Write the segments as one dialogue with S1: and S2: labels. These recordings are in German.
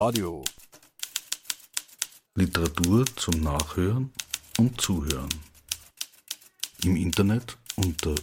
S1: Radio. Literatur zum Nachhören und Zuhören. Im Internet unter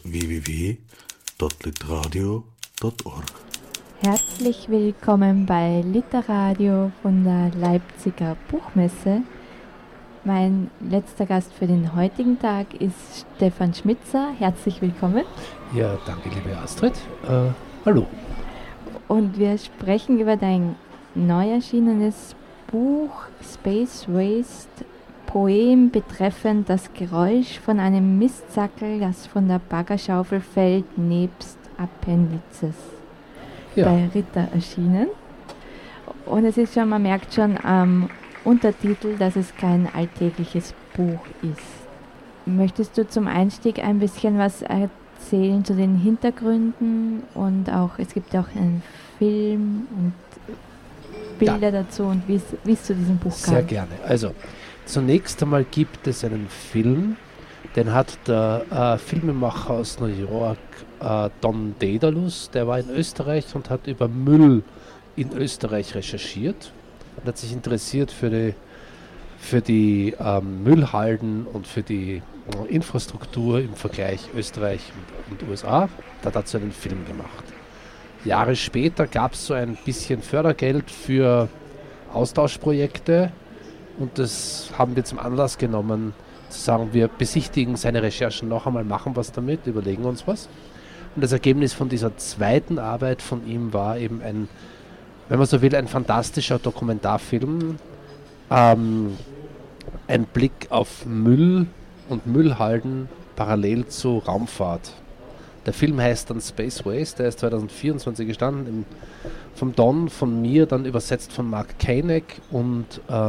S1: www.litradio.org.
S2: Herzlich willkommen bei Literadio von der Leipziger Buchmesse. Mein letzter Gast für den heutigen Tag ist Stefan Schmitzer. Herzlich willkommen.
S3: Ja, danke, liebe Astrid. Hallo.
S2: Und wir sprechen über dein neu erschienenes Buch Space Waste, Poem betreffend das Geräusch von einem Mistsackel, das von der Baggerschaufel fällt, nebst Appendices. Ja. Bei Ritter erschienen. Und es ist schon, man merkt schon am Untertitel, dass es kein alltägliches Buch ist. Möchtest du zum Einstieg ein bisschen was erzählen zu den Hintergründen und auch, es gibt auch einen Film und Bilder dazu und wie es zu diesem Buch kam?
S3: Sehr gerne. Also, zunächst einmal gibt es einen Film, den hat der Filmemacher aus New York, Don Daedalus, der war in Österreich und hat über Müll in Österreich recherchiert und hat sich interessiert für die Müllhalden und für die Infrastruktur im Vergleich Österreich und USA. Da hat er dazu einen Film gemacht. Jahre später gab es so ein bisschen Fördergeld für Austauschprojekte und das haben wir zum Anlass genommen, zu sagen, wir besichtigen seine Recherchen noch einmal, machen was damit, überlegen uns was. Und das Ergebnis von dieser zweiten Arbeit von ihm war eben ein, wenn man so will, ein fantastischer Dokumentarfilm, ein Blick auf Müll und Müllhalden parallel zu Raumfahrt. Der Film heißt dann Space Waste, der ist 2024 gestanden, vom Don, von mir, dann übersetzt von Mark Koenig und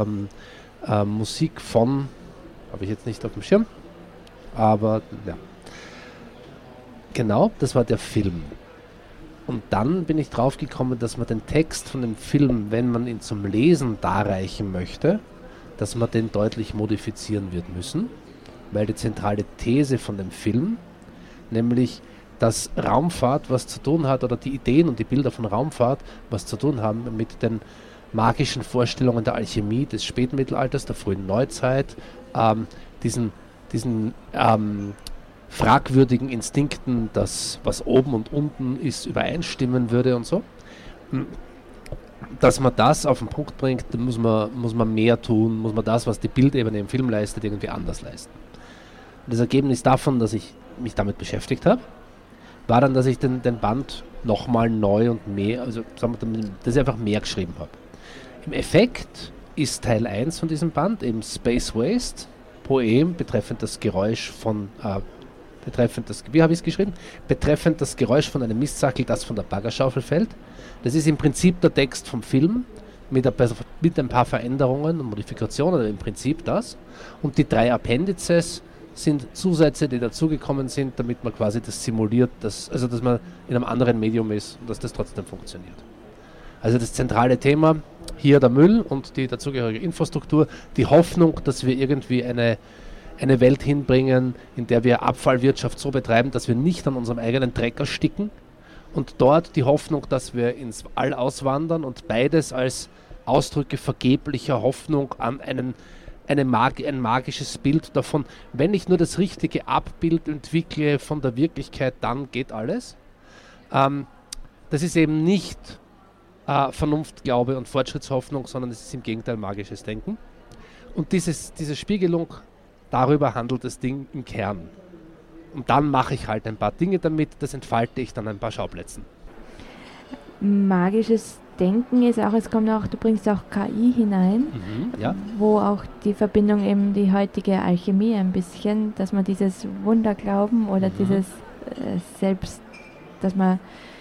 S3: Musik von, habe ich jetzt nicht auf dem Schirm, aber ja. Genau, das war der Film. Und dann bin ich drauf gekommen, dass man den Text von dem Film, wenn man ihn zum Lesen darreichen möchte, dass man den deutlich modifizieren wird müssen, weil die zentrale These von dem Film, nämlich dass Raumfahrt was zu tun hat, oder die Ideen und die Bilder von Raumfahrt was zu tun haben mit den magischen Vorstellungen der Alchemie des Spätmittelalters, der frühen Neuzeit, diesen fragwürdigen Instinkten, dass was oben und unten ist, übereinstimmen würde und so. Dass man das auf den Punkt bringt, muss man mehr tun, muss man das, was die Bildebene im Film leistet, irgendwie anders leisten. Und das Ergebnis davon, dass ich mich damit beschäftigt habe, war dann, dass ich den Band nochmal neu und mehr, also sagen wir, dass ich einfach mehr geschrieben habe. Im Effekt ist Teil 1 von diesem Band eben Space Waste, Poem betreffend das Geräusch von, wie habe ich es geschrieben? Betreffend das Geräusch von einem Mistsackel, das von der Baggerschaufel fällt. Das ist im Prinzip der Text vom Film mit ein paar Veränderungen und Modifikationen, aber im Prinzip das. Und die 3 Appendices sind Zusätze, die dazugekommen sind, damit man quasi das simuliert, dass man in einem anderen Medium ist und dass das trotzdem funktioniert. Also das zentrale Thema, hier der Müll und die dazugehörige Infrastruktur, die Hoffnung, dass wir irgendwie eine Welt hinbringen, in der wir Abfallwirtschaft so betreiben, dass wir nicht an unserem eigenen Dreck ersticken, und dort die Hoffnung, dass wir ins All auswandern, und beides als Ausdrücke vergeblicher Hoffnung an ein magisches Bild davon, wenn ich nur das richtige Abbild entwickle von der Wirklichkeit, dann geht alles. Das ist eben nicht Vernunft, Glaube und Fortschrittshoffnung, sondern es ist im Gegenteil magisches Denken. Und diese Spiegelung, darüber handelt das Ding im Kern. Und dann mache ich halt ein paar Dinge damit, das entfalte ich dann ein paar Schauplätzen.
S2: Magisches Denken ist auch, du bringst auch KI hinein,
S3: ja.
S2: Wo auch die Verbindung eben die heutige Alchemie ein bisschen, dass man dieses Wunderglauben oder dieses Selbst, dass man,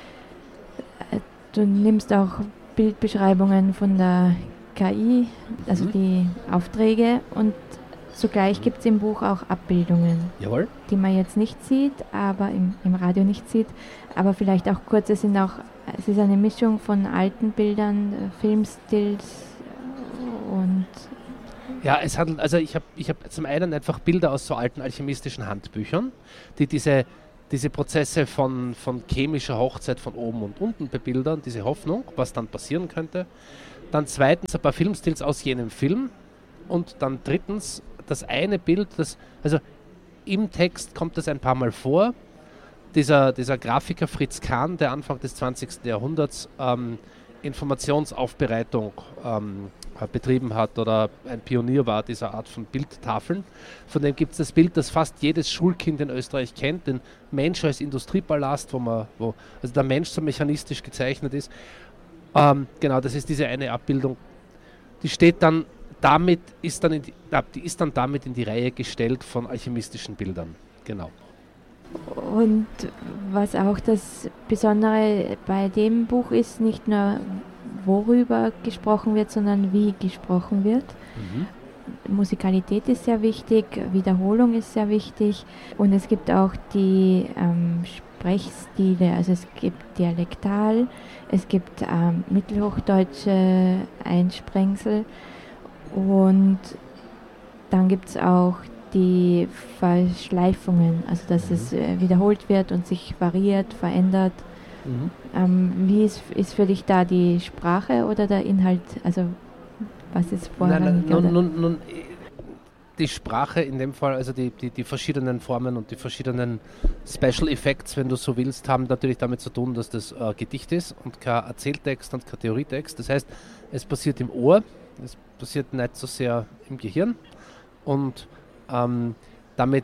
S2: du nimmst auch Bildbeschreibungen von der KI, also die Aufträge, und zugleich gibt es im Buch auch Abbildungen,
S3: Jawohl.
S2: Die man jetzt nicht sieht, aber im Radio nicht sieht, aber vielleicht auch kurz, es ist eine Mischung von alten Bildern, Filmstills und...
S3: Ja, ich habe zum einen einfach Bilder aus so alten alchemistischen Handbüchern, die diese diese Prozesse von chemischer Hochzeit von oben und unten bebildern, diese Hoffnung, was dann passieren könnte. Dann zweitens ein paar Filmstils aus jenem Film. Und dann drittens das eine Bild, also im Text kommt das ein paar Mal vor. Dieser Grafiker Fritz Kahn, der Anfang des 20. Jahrhunderts Informationsaufbereitung betrieben hat oder ein Pionier war dieser Art von Bildtafeln. Von dem gibt es das Bild, das fast jedes Schulkind in Österreich kennt, den Mensch als Industriepalast, wo also der Mensch so mechanistisch gezeichnet ist. Genau, das ist diese eine Abbildung. Die steht dann damit, die ist dann damit in die Reihe gestellt von alchemistischen Bildern. Genau.
S2: Und was auch das Besondere bei dem Buch ist, nicht nur worüber gesprochen wird, sondern wie gesprochen wird. Musikalität ist sehr wichtig, Wiederholung ist sehr wichtig und es gibt auch die Sprechstile, also es gibt dialektal, es gibt mittelhochdeutsche Einsprengsel und dann gibt es auch die Verschleifungen, also dass es wiederholt wird und sich variiert, verändert. Wie ist für dich da die Sprache oder der Inhalt, also was ist vorrangig?
S3: Nun, die Sprache in dem Fall, also die verschiedenen Formen und die verschiedenen Special Effects, wenn du so willst, haben natürlich damit zu tun, dass das Gedicht ist und kein Erzähltext und kein Theorietext. Das heißt, es passiert im Ohr, es passiert nicht so sehr im Gehirn und damit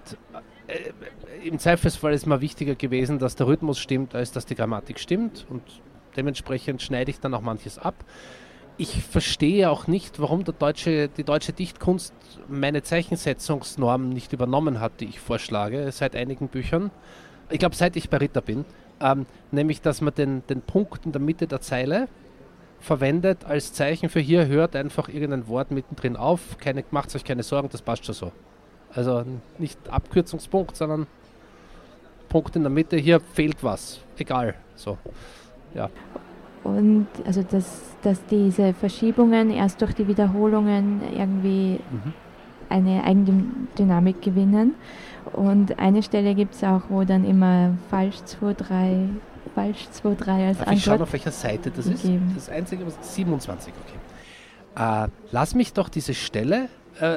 S3: im Zweifelsfall ist mir wichtiger gewesen, dass der Rhythmus stimmt, als dass die Grammatik stimmt und dementsprechend schneide ich dann auch manches ab. Ich verstehe auch nicht, warum die deutsche Dichtkunst meine Zeichensetzungsnorm nicht übernommen hat, die ich vorschlage, seit einigen Büchern. Ich glaube, seit ich bei Ritter bin, nämlich, dass man den Punkt in der Mitte der Zeile verwendet als Zeichen für hier, hört einfach irgendein Wort mittendrin auf, macht euch keine Sorgen, das passt schon so. Also nicht Abkürzungspunkt, sondern Punkt in der Mitte, hier fehlt was, egal, so, ja.
S2: Und also dass diese Verschiebungen erst durch die Wiederholungen irgendwie eine eigene Dynamik gewinnen. Und eine Stelle gibt es auch, wo dann immer falsch 2-3 als
S3: Darf
S2: Antwort.
S3: Ich schaue, auf welcher Seite das
S2: gegeben.
S3: ist. Das einzige, was 27, okay. Lass mich doch die Stelle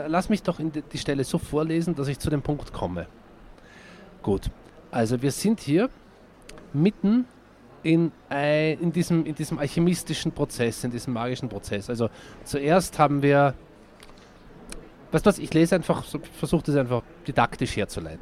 S3: so vorlesen, dass ich zu dem Punkt komme. Gut, also wir sind hier mitten in diesem alchemistischen Prozess, in diesem magischen Prozess. Also zuerst haben wir, weißt du was, ich lese einfach, versuche das einfach didaktisch herzuleiten.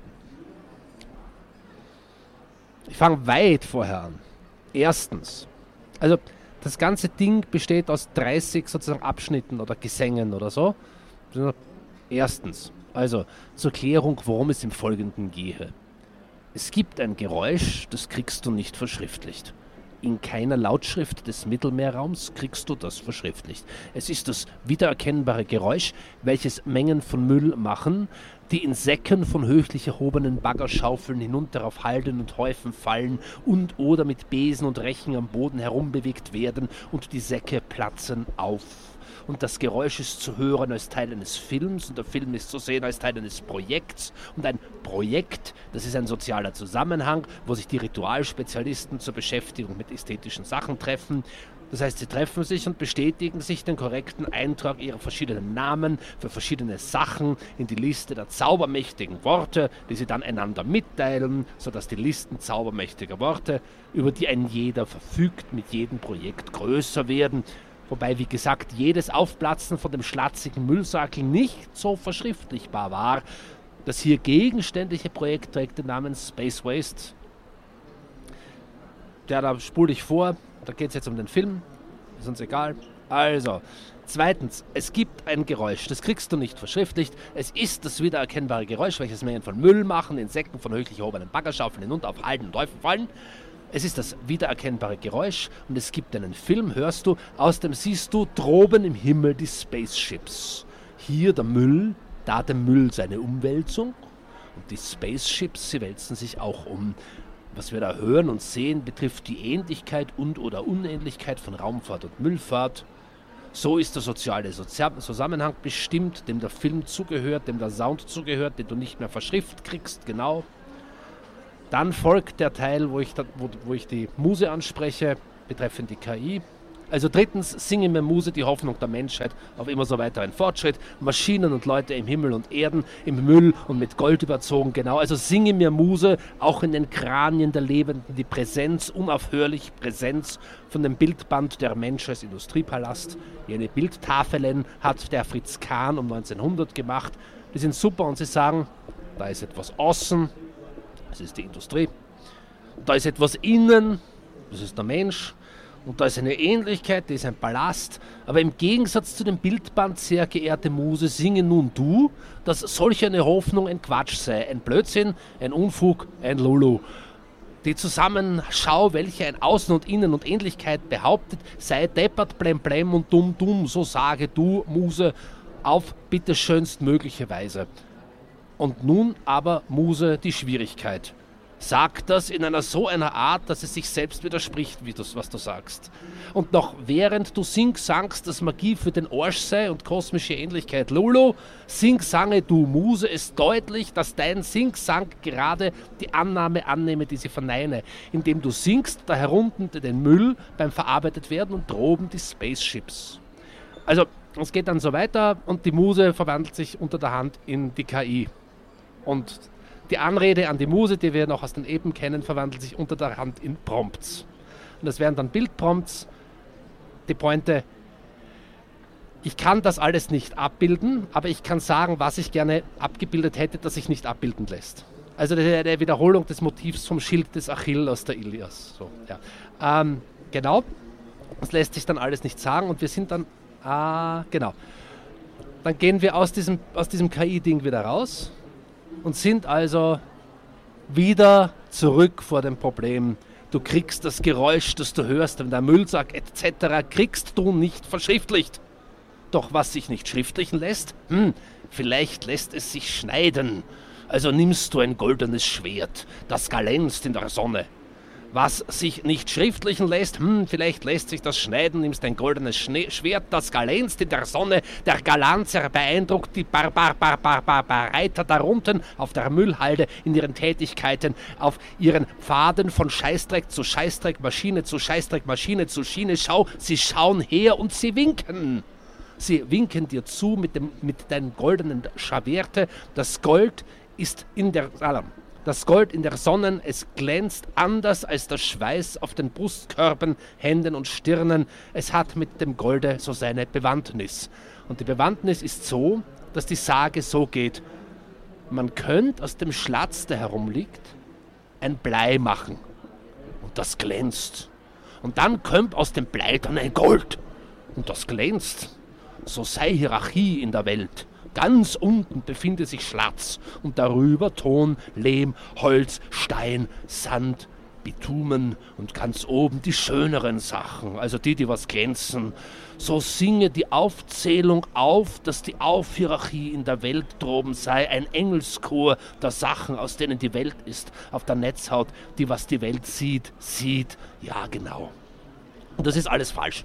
S3: Ich fange weit vorher an. Erstens, also das ganze Ding besteht aus 30 sozusagen Abschnitten oder Gesängen oder so. Erstens, also zur Klärung, worum es im Folgenden gehe. Es gibt ein Geräusch, das kriegst du nicht verschriftlicht. In keiner Lautschrift des Mittelmeerraums kriegst du das verschriftlicht. Es ist das wiedererkennbare Geräusch, welches Mengen von Müll machen, die in Säcken von höchlich erhobenen Baggerschaufeln hinunter auf Halden und Häufen fallen und oder mit Besen und Rechen am Boden herumbewegt werden und die Säcke platzen auf. Und das Geräusch ist zu hören als Teil eines Films und der Film ist zu sehen als Teil eines Projekts. Und ein Projekt, das ist ein sozialer Zusammenhang, wo sich die Ritualspezialisten zur Beschäftigung mit ästhetischen Sachen treffen. Das heißt, sie treffen sich und bestätigen sich den korrekten Eintrag ihrer verschiedenen Namen für verschiedene Sachen in die Liste der zaubermächtigen Worte, die sie dann einander mitteilen, sodass die Listen zaubermächtiger Worte, über die ein jeder verfügt, mit jedem Projekt größer werden. Wobei, wie gesagt, jedes Aufplatzen von dem schlatzigen Müllsackel nicht so verschriftlichbar war. Das hier gegenständliche Projekt trägt den Namen Space Waste. Ja, da spule ich vor. Da geht es jetzt um den Film. Ist uns egal. Also, zweitens, es gibt ein Geräusch. Das kriegst du nicht verschriftlicht. Es ist das wiedererkennbare Geräusch, welches Mengen von Müll machen, in Säcken von höchlich erhobenen Baggerschaufeln hinunter auf Halden und Häufen fallen. Es ist das wiedererkennbare Geräusch und es gibt einen Film, hörst du, aus dem siehst du droben im Himmel die Spaceships. Hier der Müll, da der Müll seine Umwälzung und die Spaceships, sie wälzen sich auch um. Was wir da hören und sehen, betrifft die Ähnlichkeit und oder Unähnlichkeit von Raumfahrt und Müllfahrt. So ist der soziale Zusammenhang bestimmt, dem der Film zugehört, dem der Sound zugehört, den du nicht mehr verschrift kriegst, genau. Dann folgt der Teil, wo ich die Muse anspreche, betreffend die KI. Also drittens, singe mir Muse, die Hoffnung der Menschheit auf immer so weiteren Fortschritt. Maschinen und Leute im Himmel und Erden, im Müll und mit Gold überzogen, genau. Also singe mir Muse, auch in den Kranien der Lebenden, die Präsenz, unaufhörlich Präsenz von dem Bildband der Mensch als Industriepalast. Jene Bildtafeln hat der Fritz Kahn um 1900 gemacht. Die sind super und sie sagen, da ist etwas außen, das ist die Industrie. Da ist etwas innen, das ist der Mensch. Und da ist eine Ähnlichkeit, das ist ein Palast. Aber im Gegensatz zu dem Bildband, sehr geehrte Muse, singe nun du, dass solch eine Hoffnung ein Quatsch sei. Ein Blödsinn, ein Unfug, ein Lulu. Die Zusammenschau, welche ein Außen und Innen und Ähnlichkeit behauptet, sei deppert, blem und dumm, so sage du, Muse, auf bitte schönstmögliche Weise. Und nun aber, Muse, die Schwierigkeit. Sag das in einer Art, dass es sich selbst widerspricht, was du sagst. Und noch während du singst, dass Magie für den Arsch sei und kosmische Ähnlichkeit Lulu, sing-sange du Muse es deutlich, dass dein Sing-Sang gerade die Annahme annehme, die sie verneine, indem du singst, da herunten den Müll beim verarbeitet werden und droben die Spaceships. Also, es geht dann so weiter und die Muse verwandelt sich unter der Hand in die KI. Und die Anrede an die Muse, die wir noch aus den Epen kennen, verwandelt sich unter der Hand in Prompts. Und das wären dann Bildprompts. Die Pointe, ich kann das alles nicht abbilden, aber ich kann sagen, was ich gerne abgebildet hätte, das sich nicht abbilden lässt. Also eine Wiederholung des Motivs vom Schild des Achill aus der Ilias. So, ja. Genau, das lässt sich dann alles nicht sagen und wir sind dann, genau. Dann gehen wir aus diesem KI-Ding wieder raus. Und sind also wieder zurück vor dem Problem. Du kriegst das Geräusch, das du hörst, wenn der Müllsack etc. kriegst du nicht verschriftlicht. Doch was sich nicht schriftlichen lässt, vielleicht lässt es sich schneiden. Also nimmst du ein goldenes Schwert, das glänzt in der Sonne. Was sich nicht schriftlichen lässt, vielleicht lässt sich das schneiden, nimmst ein goldenes Schwert, das glänzt in der Sonne, der Galanzer beeindruckt die Reiter darunten auf der Müllhalde in ihren Tätigkeiten, auf ihren Pfaden von Scheißdreck zu Scheißdreck, Maschine zu Scheißdreck, Maschine zu Schiene, schau, sie schauen her und sie winken. Sie winken dir zu mit deinen goldenen Schwerte, das Gold ist in der Das Gold in der Sonne, es glänzt anders als der Schweiß auf den Brustkörpern, Händen und Stirnen. Es hat mit dem Golde so seine Bewandtnis. Und die Bewandtnis ist so, dass die Sage so geht. Man könnte aus dem Schlatz, der herumliegt, ein Blei machen. Und das glänzt. Und dann kommt aus dem Blei dann ein Gold. Und das glänzt. So sei Hierarchie in der Welt. Ganz unten befindet sich Schlatz und darüber Ton, Lehm, Holz, Stein, Sand, Bitumen und ganz oben die schöneren Sachen, also die was glänzen. So singe die Aufzählung auf, dass die Aufhierarchie in der Welt droben sei, ein Engelschor der Sachen, aus denen die Welt ist, auf der Netzhaut, die was die Welt sieht, ja genau. Und das ist alles falsch.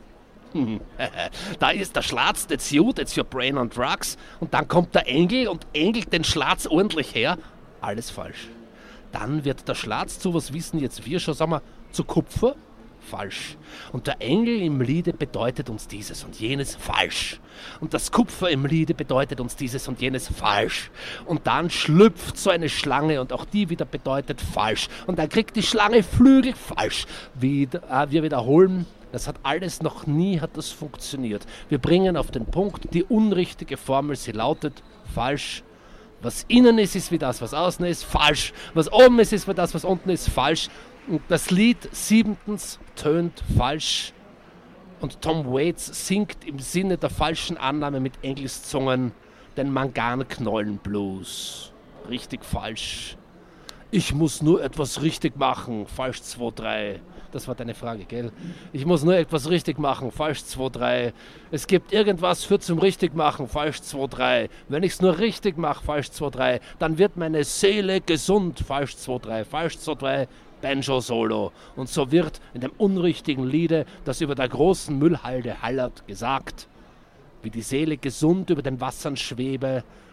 S3: Da ist der Schlatz, that's you, that's your brain on drugs. Und dann kommt der Engel und engelt den Schlatz ordentlich her. Alles falsch. Dann wird der Schlatz zu, was wissen jetzt wir schon, sagen wir, zu Kupfer. Falsch. Und der Engel im Liede bedeutet uns dieses und jenes. Falsch. Und das Kupfer im Liede bedeutet uns dieses und jenes. Falsch. Und dann schlüpft so eine Schlange und auch die wieder bedeutet falsch. Und dann kriegt die Schlange Flügel. Falsch. Wir wiederholen. Das hat alles noch nie hat das funktioniert. Wir bringen auf den Punkt die unrichtige Formel, sie lautet falsch. Was innen ist, ist wie das, was außen ist, falsch. Was oben ist, ist wie das, was unten ist, falsch. Und das Lied 7. tönt falsch. Und Tom Waits singt im Sinne der falschen Annahme mit Engelszungen den Manganknollen-Blues. Richtig falsch. Ich muss nur etwas richtig machen, falsch 2, 3. Das war deine Frage, gell? Ich muss nur etwas richtig machen, falsch 2, 3. Es gibt irgendwas für zum richtig machen, falsch 2, 3. Wenn ich es nur richtig mache, falsch 2, 3, dann wird meine Seele gesund, falsch 2, 3, falsch 2, 3, Banjo-Solo. Und so wird in dem unrichtigen Liede, das über der großen Müllhalde hallert, gesagt, wie die Seele gesund über den Wassern schwebe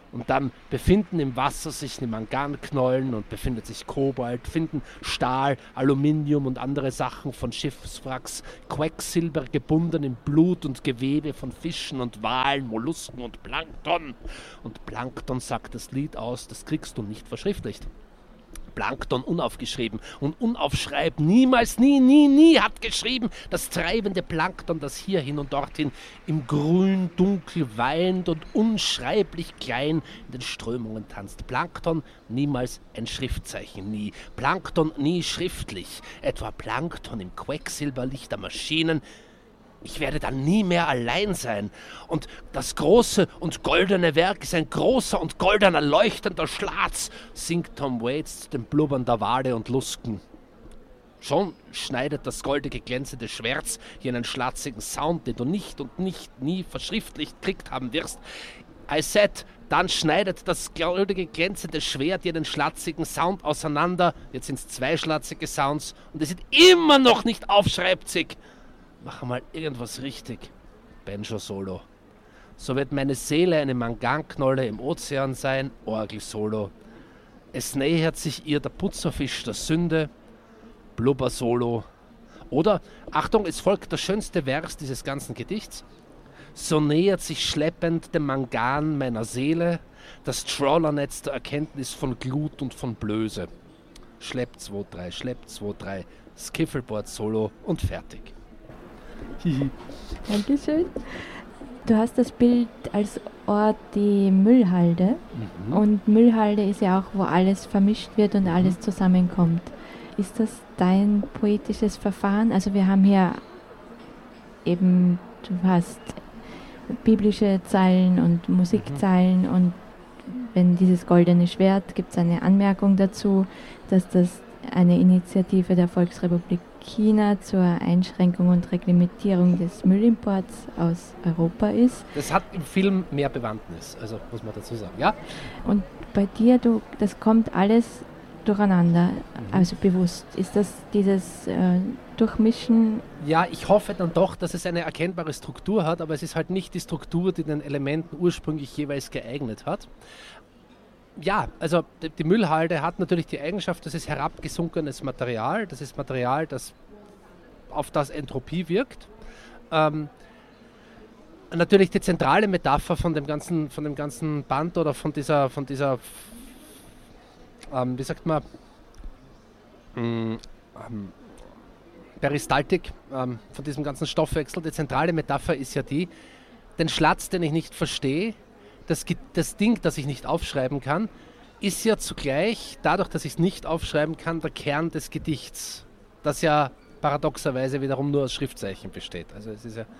S3: Und dann befinden im Wasser sich die Manganknollen und befindet sich Kobalt, finden Stahl, Aluminium und andere Sachen von Schiffswracks, Quecksilber gebunden in Blut und Gewebe von Fischen und Walen, Mollusken und Plankton. Und Plankton sagt das Lied aus, das kriegst du nicht verschriftlicht. Plankton unaufgeschrieben und unaufschreib niemals, nie hat geschrieben. Das treibende Plankton, das hierhin und dorthin im Grün dunkel weilend und unschreiblich klein in den Strömungen tanzt. Plankton niemals ein Schriftzeichen, nie. Plankton nie schriftlich. Etwa Plankton im Quecksilberlicht der Maschinen. Ich werde dann nie mehr allein sein. Und das große und goldene Werk ist ein großer und goldener leuchtender Schlatz, singt Tom Waits zu den Blubbern der Wale und Lusken. Schon schneidet das goldige glänzende Schwert jenen schlatzigen Sound, den du nicht und nie verschriftlicht kriegt haben wirst. I said, dann schneidet das goldige glänzende Schwert jenen schlatzigen Sound auseinander. Jetzt sind es 2 schlatzige Sounds und es sind immer noch nicht aufschreibzig. Mach mal irgendwas richtig. Banjo-Solo. So wird meine Seele eine Manganknolle im Ozean sein. Orgel-Solo. Es nähert sich ihr der Putzerfisch der Sünde. Blubber-Solo. Oder, Achtung, es folgt der schönste Vers dieses ganzen Gedichts. So nähert sich schleppend dem Mangan meiner Seele das Trawlernetz der Erkenntnis von Glut und von Blöße. Schlepp 2, 3, schlepp 2, 3. Skiffleboard-Solo und fertig.
S2: Dankeschön. Du hast das Bild als Ort die Müllhalde. Und Müllhalde ist ja auch, wo alles vermischt wird und alles zusammenkommt. Ist das dein poetisches Verfahren? Also wir haben hier eben, du hast biblische Zeilen und Musikzeilen und wenn dieses goldene Schwert, gibt es eine Anmerkung dazu, dass das eine Initiative der Volksrepublik China zur Einschränkung und Reglementierung des Müllimports aus Europa ist.
S3: Das hat im Film mehr Bewandtnis, also muss man dazu sagen, ja?
S2: Und bei dir, das kommt alles durcheinander, also bewusst. Ist das dieses Durchmischen?
S3: Ja, ich hoffe dann doch, dass es eine erkennbare Struktur hat, aber es ist halt nicht die Struktur, die den Elementen ursprünglich jeweils geeignet hat. Ja, also die Müllhalde hat natürlich die Eigenschaft, das ist herabgesunkenes Material. Das ist Material, das auf das Entropie wirkt. Natürlich die zentrale Metapher von dem ganzen Band oder von dieser wie sagt man, Peristaltik, von diesem ganzen Stoffwechsel. Die zentrale Metapher ist ja die, den Schlatz, den ich nicht verstehe, das Ding, das ich nicht aufschreiben kann, ist ja zugleich, dadurch, dass ich es nicht aufschreiben kann, der Kern des Gedichts, das ja paradoxerweise wiederum nur aus Schriftzeichen besteht. Also es ist ja,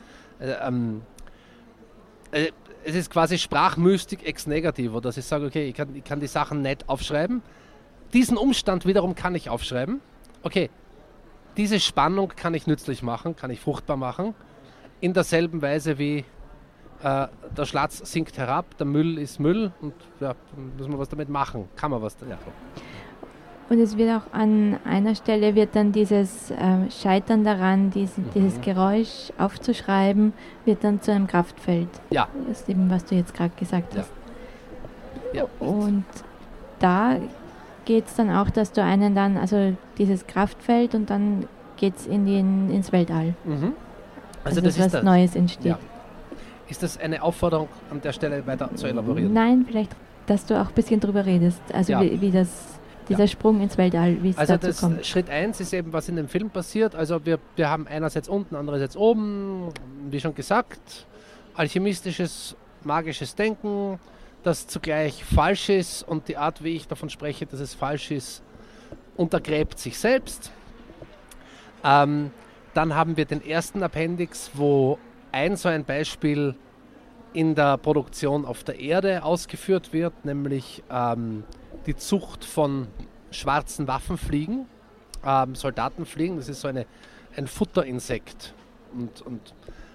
S3: es ist quasi Sprachmystik ex negativo, dass ich sage, okay, ich kann die Sachen nicht aufschreiben. Diesen Umstand wiederum kann ich aufschreiben. Okay, diese Spannung kann ich nützlich machen, kann ich fruchtbar machen, in derselben Weise wie der Schlatz sinkt herab, der Müll ist Müll und ja, muss man was damit machen. Kann man was ja.
S2: Und es wird auch an einer Stelle wird dann dieses Scheitern daran, dieses Geräusch aufzuschreiben, wird dann zu einem Kraftfeld.
S3: Ja.
S2: Das ist eben, was du jetzt gerade gesagt hast.
S3: Ja.
S2: Und da geht es dann auch, dass du also dieses Kraftfeld und dann geht es ins Weltall. Also das ist was Neues entsteht.
S3: Ja. Ist das eine Aufforderung, an der Stelle weiter zu elaborieren?
S2: Nein, vielleicht, dass du auch ein bisschen drüber redest. Also
S3: ja.
S2: wie dieser Sprung ins Weltall, wie es dazu kommt.
S3: Schritt 1 ist eben, was in dem Film passiert. Also wir haben einerseits unten, andererseits oben, wie schon gesagt, alchemistisches, magisches Denken, das zugleich falsch ist und die Art, wie ich davon spreche, dass es falsch ist, untergräbt sich selbst. Dann haben wir den ersten Appendix, wo so ein Beispiel in der Produktion auf der Erde ausgeführt wird, nämlich die Zucht von schwarzen Waffenfliegen, Soldatenfliegen. Das ist so ein Futterinsekt. Und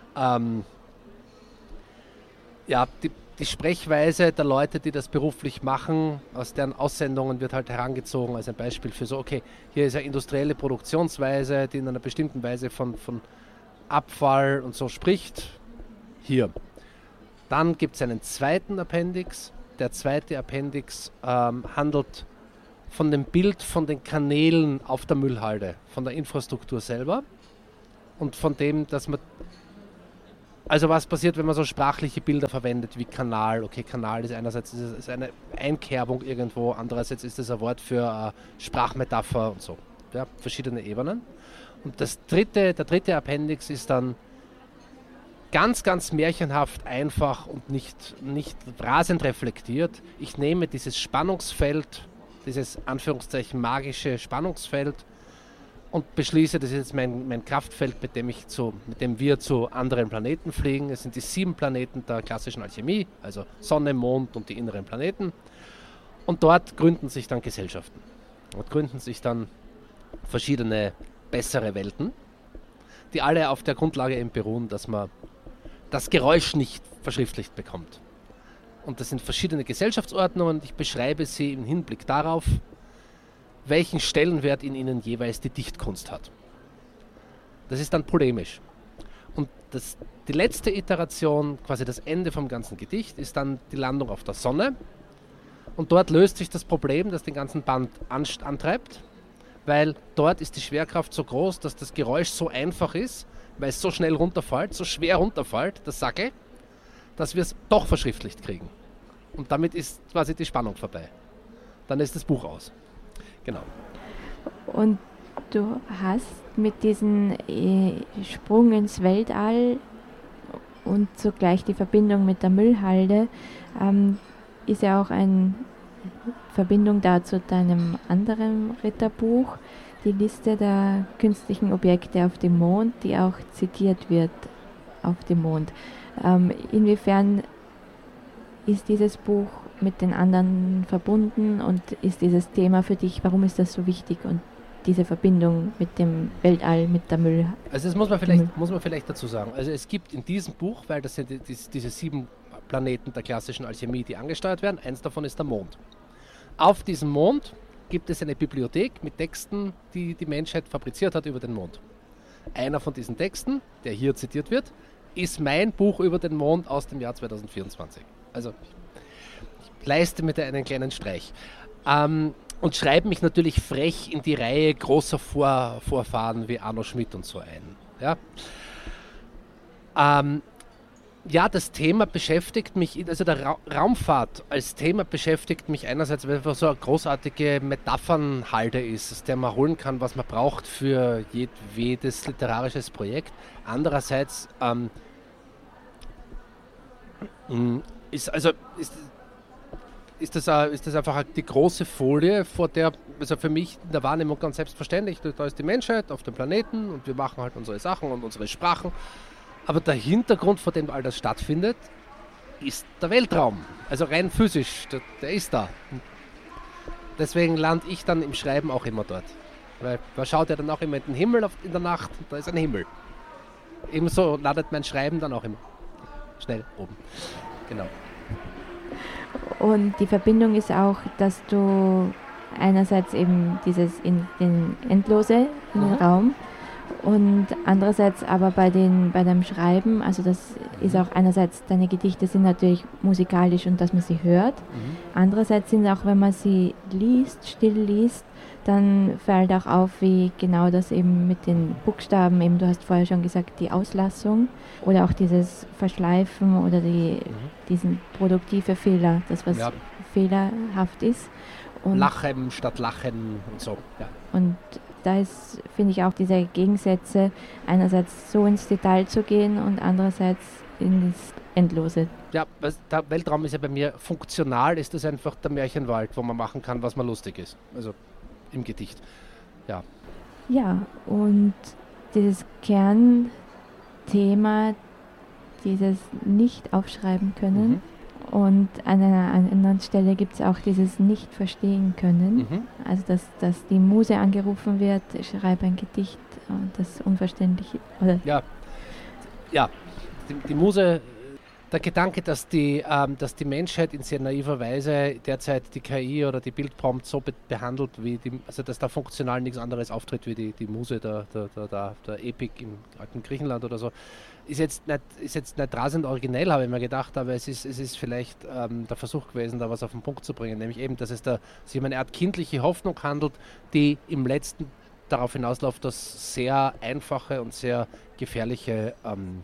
S3: die Sprechweise der Leute, die das beruflich machen, aus deren Aussendungen wird halt herangezogen als ein Beispiel für so, okay, hier ist eine industrielle Produktionsweise, die in einer bestimmten Weise von Abfall und so spricht. Hier. Dann gibt es einen zweiten Appendix, der zweite Appendix handelt von dem Bild von den Kanälen auf der Müllhalde, von der Infrastruktur selber und von dem, dass man, also was passiert, wenn man so sprachliche Bilder verwendet wie Kanal. Okay, Kanal ist einerseits ist eine Einkerbung irgendwo, andererseits ist es ein Wort für Sprachmetapher und so. Ja, verschiedene Ebenen. Und der dritte Appendix ist dann ganz, ganz märchenhaft einfach und nicht rasend reflektiert. Ich nehme dieses Spannungsfeld, dieses Anführungszeichen magische Spannungsfeld und beschließe, das ist jetzt mein Kraftfeld, mit dem wir zu anderen Planeten fliegen. Es sind die 7 Planeten der klassischen Alchemie, also Sonne, Mond und die inneren Planeten. Und dort gründen sich dann Gesellschaften. Dort gründen sich dann verschiedene bessere Welten, die alle auf der Grundlage eben beruhen, dass man das Geräusch nicht verschriftlicht bekommt. Und das sind verschiedene Gesellschaftsordnungen. Ich beschreibe sie im Hinblick darauf, welchen Stellenwert in ihnen jeweils die Dichtkunst hat. Das ist dann polemisch. Und die letzte Iteration, quasi das Ende vom ganzen Gedicht, ist dann die Landung auf der Sonne. Und dort löst sich das Problem, das den ganzen Band antreibt, weil dort ist die Schwerkraft so groß, dass das Geräusch so einfach ist, weil es so schnell runterfällt, so schwer runterfällt, das Sackel, dass wir es doch verschriftlicht kriegen. Und damit ist quasi die Spannung vorbei. Dann ist das Buch aus. Genau.
S2: Und du hast mit diesem Sprung ins Weltall und zugleich die Verbindung mit der Müllhalde, ist ja auch eine Verbindung da zu deinem anderen Ritterbuch, die Liste der künstlichen Objekte auf dem Mond, die auch zitiert wird auf dem Mond. Inwiefern ist dieses Buch mit den anderen verbunden und ist dieses Thema für dich, warum ist das so wichtig und diese Verbindung mit dem Weltall, mit der Müll?
S3: Also das muss man vielleicht dazu sagen. Also es gibt in diesem Buch, weil das sind diese 7 Planeten der klassischen Alchemie, die angesteuert werden, eins davon ist der Mond. Auf diesem Mond gibt es eine Bibliothek mit Texten, die die Menschheit fabriziert hat über den Mond. Einer von diesen Texten, der hier zitiert wird, ist mein Buch über den Mond aus dem Jahr 2024. Also ich leiste mir da einen kleinen Streich. Und schreibe mich natürlich frech in die Reihe großer Vorfahren wie Arno Schmidt und so ein. Ja? Ja, das Thema beschäftigt mich, also der Raumfahrt als Thema beschäftigt mich einerseits, weil es einfach so eine großartige Metaphernhalde ist, aus der man holen kann, was man braucht für jedes literarisches Projekt. Andererseits ist das einfach die große Folie, vor der, also für mich in der Wahrnehmung ganz selbstverständlich, da ist die Menschheit auf dem Planeten und wir machen halt unsere Sachen und unsere Sprachen. Aber der Hintergrund, vor dem all das stattfindet, ist der Weltraum. Also rein physisch, der ist da. Und deswegen lande ich dann im Schreiben auch immer dort. Weil man schaut ja dann auch immer in den Himmel in der Nacht und da ist ein Himmel. Ebenso landet mein Schreiben dann auch immer schnell oben. Genau.
S2: Und die Verbindung ist auch, dass du einerseits eben dieses in den Endlose, in den Raum, und andererseits aber bei dem Schreiben, also das ist auch einerseits, deine Gedichte sind natürlich musikalisch und dass man sie hört. Andererseits sind auch, wenn man sie liest, still liest, dann fällt auch auf, wie genau das eben mit den Buchstaben, eben du hast vorher schon gesagt, die Auslassung oder auch dieses Verschleifen oder diesen produktive Fehler, das was fehlerhaft ist. Und
S3: Lachen statt Lachen und so. Ja.
S2: Und da ist, finde ich, auch diese Gegensätze, einerseits so ins Detail zu gehen und andererseits ins Endlose.
S3: Ja, der Weltraum ist ja bei mir funktional, ist das einfach der Märchenwald, wo man machen kann, was man lustig ist. Also im Gedicht. Ja.
S2: Ja, und dieses Kernthema, dieses Nicht-Aufschreiben können. Und an einer anderen Stelle gibt es auch dieses Nicht-Verstehen können. Also, dass die Muse angerufen wird, schreibe ein Gedicht, das Unverständliche. Oder
S3: Ja, die Muse, der Gedanke, dass die Menschheit in sehr naiver Weise derzeit die KI oder die Bildprompt so behandelt, also dass da funktional nichts anderes auftritt wie die Muse der Epik im alten Griechenland oder so, ist jetzt nicht rasend originell, habe ich mir gedacht, aber es ist vielleicht der Versuch gewesen, da was auf den Punkt zu bringen, nämlich eben, dass es sich um eine Art kindliche Hoffnung handelt, die im letzten darauf hinausläuft, dass sehr einfache und sehr gefährliche,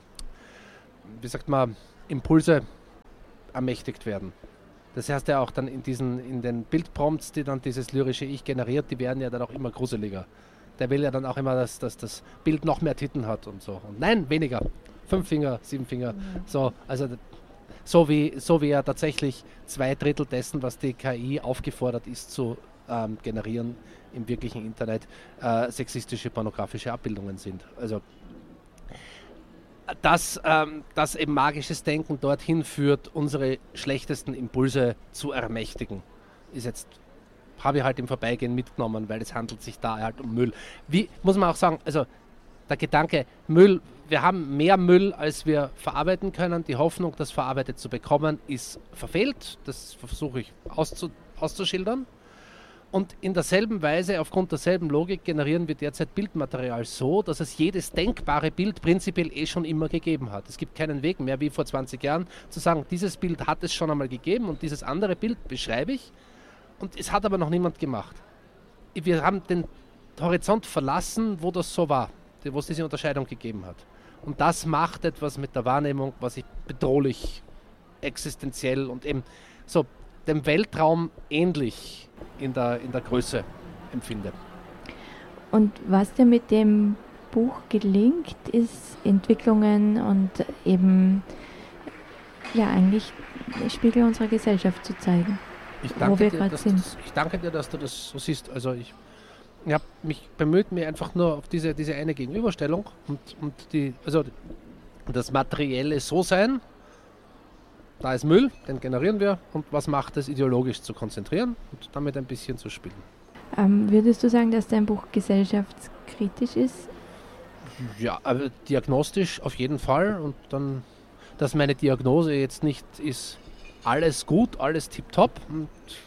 S3: Impulse ermächtigt werden. Das heißt ja auch dann in den Bildprompts, die dann dieses lyrische Ich generiert, die werden ja dann auch immer gruseliger. Der will ja dann auch immer, dass das Bild noch mehr Titten hat und so. Und nein, weniger. 5 Finger, 7 Finger. So, also so wie er tatsächlich 2/3 dessen, was die KI aufgefordert ist zu generieren im wirklichen Internet, sexistische, pornografische Abbildungen sind. Also dass eben magisches Denken dorthin führt, unsere schlechtesten Impulse zu ermächtigen, habe ich halt im Vorbeigehen mitgenommen, weil es handelt sich da halt um Müll. Wie, muss man auch sagen, also der Gedanke, Müll, wir haben mehr Müll, als wir verarbeiten können. Die Hoffnung, das verarbeitet zu bekommen, ist verfehlt. Das versuche ich auszuschildern. Und in derselben Weise, aufgrund derselben Logik, generieren wir derzeit Bildmaterial so, dass es jedes denkbare Bild prinzipiell schon immer gegeben hat. Es gibt keinen Weg mehr, wie vor 20 Jahren, zu sagen, dieses Bild hat es schon einmal gegeben und dieses andere Bild beschreibe ich. Und es hat aber noch niemand gemacht. Wir haben den Horizont verlassen, wo das so war, wo es diese Unterscheidung gegeben hat. Und das macht etwas mit der Wahrnehmung, was ich bedrohlich, existenziell und eben so dem Weltraum ähnlich in der Größe empfinde.
S2: Und was dir mit dem Buch gelingt, ist Entwicklungen und eben eigentlich Spiegel unserer Gesellschaft zu zeigen, wo wir gerade sind.
S3: Ich danke dir, dass du das so siehst. Also ich habe mich bemüht, mir einfach nur auf diese eine Gegenüberstellung und das materielle So-Sein, da ist Müll, den generieren wir, und was macht es, ideologisch zu konzentrieren und damit ein bisschen zu spielen.
S2: Würdest du sagen, dass dein Buch gesellschaftskritisch ist?
S3: Ja, aber diagnostisch auf jeden Fall, und dann, dass meine Diagnose jetzt nicht ist, alles gut, alles tipptopp, und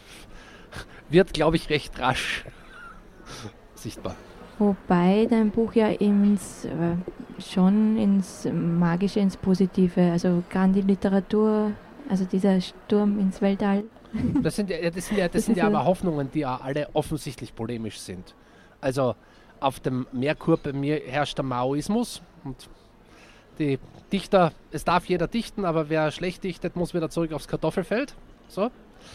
S3: wird, glaube ich, recht rasch sichtbar.
S2: Wobei dein Buch ja schon ins Magische, ins Positive, also gerade die Literatur, also dieser Sturm ins Weltall.
S3: Das sind ja aber Hoffnungen, die ja alle offensichtlich polemisch sind. Also auf dem Merkur bei mir herrscht der Maoismus und die Dichter, es darf jeder dichten, aber wer schlecht dichtet, muss wieder zurück aufs Kartoffelfeld. So.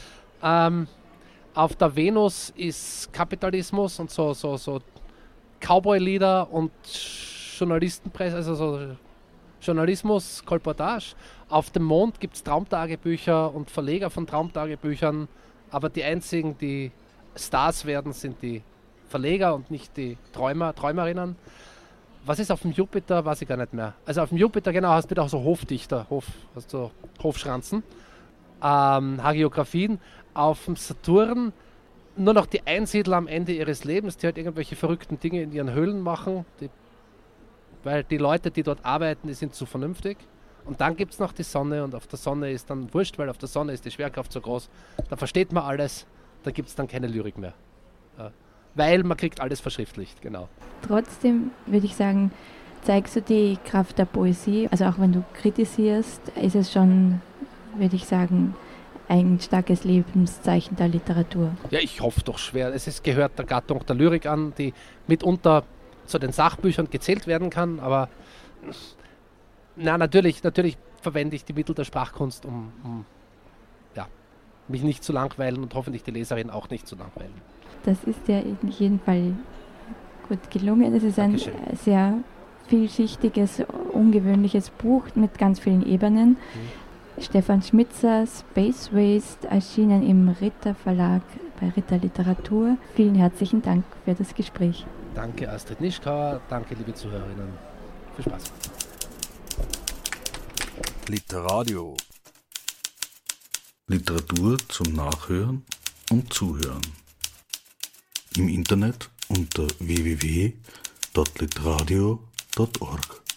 S3: Auf der Venus ist Kapitalismus und so Cowboy-Lieder und Journalistenpresse, also so Journalismus, Kolportage. Auf dem Mond gibt es Traumtagebücher und Verleger von Traumtagebüchern, aber die einzigen, die Stars werden, sind die Verleger und nicht die Träumerinnen. Was ist auf dem Jupiter, weiß ich gar nicht mehr. Also auf dem Jupiter, genau, hast du wieder auch so Hofdichter, hast so Hofschranzen, Hagiografien. Auf dem Saturn nur noch die Einsiedler am Ende ihres Lebens, die halt irgendwelche verrückten Dinge in ihren Höhlen machen, weil die Leute, die dort arbeiten, die sind zu vernünftig. Und dann gibt es noch die Sonne, und auf der Sonne ist dann wurscht, weil auf der Sonne ist die Schwerkraft so groß, da versteht man alles, da gibt es dann keine Lyrik mehr. Weil man kriegt alles verschriftlicht, genau.
S2: Trotzdem würde ich sagen, zeigst du die Kraft der Poesie, also auch wenn du kritisierst, ist es schon, würde ich sagen, ein starkes Lebenszeichen der Literatur.
S3: Ja, ich hoffe doch schwer. Gehört der Gattung der Lyrik an, die mitunter zu den Sachbüchern gezählt werden kann, aber natürlich verwende ich die Mittel der Sprachkunst, um mich nicht zu langweilen und hoffentlich die Leserin auch nicht zu langweilen.
S2: Das ist ja in jedem Fall gut gelungen. Es ist
S3: Dankeschön.
S2: Ein sehr vielschichtiges, ungewöhnliches Buch mit ganz vielen Ebenen. Stefan Schmitzer, Space Waste, erschienen im Ritter Verlag bei Ritter Literatur. Vielen herzlichen Dank für das Gespräch.
S3: Danke Astrid Nischkauer, danke liebe Zuhörerinnen. Viel Spaß.
S1: Literadio. Literatur zum Nachhören und Zuhören. Im Internet unter www.literadio.org.